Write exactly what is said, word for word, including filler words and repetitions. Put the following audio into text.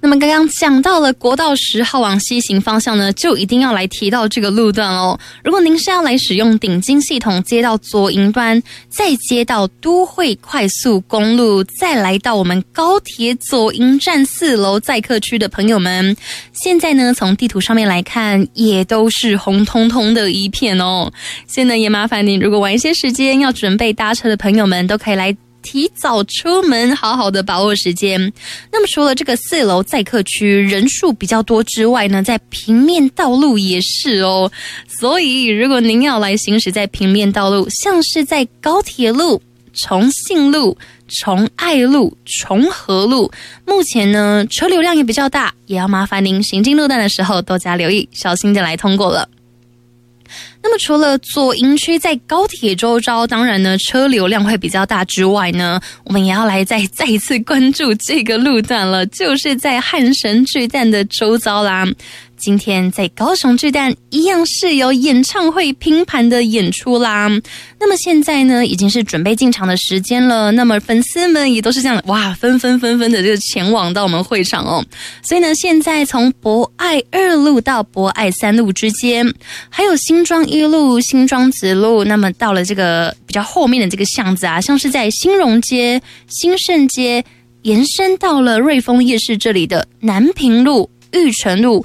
那么刚刚讲到了国道十号往西行方向呢，就一定要来提到这个路段哦。如果您是要来使用顶金系统接到左营端，再接到都会快速公路，再来到我们高铁左营站四楼载客区的朋友们，现在呢从地图上面来看，也都是红彤彤的一片哦。现在也麻烦您，如果晚一些时间要准备搭车的朋友们，都可以来提早出门，好好的把握时间。那么除了这个四楼载客区人数比较多之外呢，在平面道路也是哦。所以如果您要来行驶在平面道路，像是在高铁路、重信路、崇爱路、重和路，目前呢车流量也比较大，也要麻烦您行进路段的时候多加留意，小心的来通过了。那么除了左营区在高铁周遭，当然呢车流量会比较大之外呢，我们也要来再再一次关注这个路段了，就是在汉神巨蛋的周遭啦。今天在高雄巨蛋一样是有演唱会拼盘的演出啦。那么现在呢已经是准备进场的时间了，那么粉丝们也都是这样哇纷纷纷纷的就前往到我们会场哦。所以呢现在从博爱二路到博爱三路之间，还有新庄一路、新庄子路，那么到了这个比较后面的这个巷子啊，像是在新荣街、新盛街，延伸到了瑞丰夜市这里的南平路、玉成路、